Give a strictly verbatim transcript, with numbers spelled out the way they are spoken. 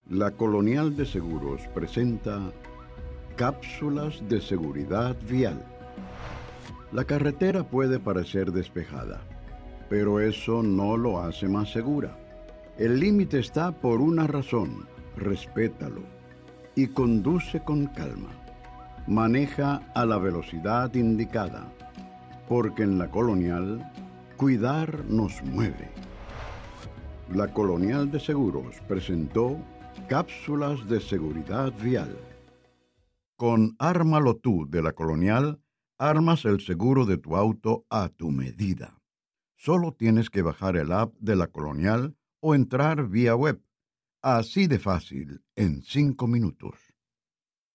La Colonial de Seguros presenta cápsulas de seguridad vial. La carretera puede parecer despejada, pero eso no lo hace más segura. El límite está por una razón: respétalo y conduce con calma. Maneja a la velocidad indicada, porque en la Colonial, cuidar nos mueve. La Colonial de Seguros presentó cápsulas de seguridad vial. Con Ármalo Tú de la Colonial, armas el seguro de tu auto a tu medida. Solo tienes que bajar el app de la Colonial o entrar vía web. Así de fácil, en cinco minutos.